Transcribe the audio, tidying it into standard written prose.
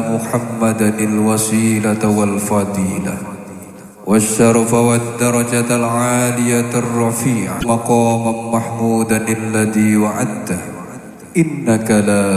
محمدا الوسيلة والفضيلة والشرف والدرجة العالية الرفيعة مقاما محمودا الذي وعدته إنك لا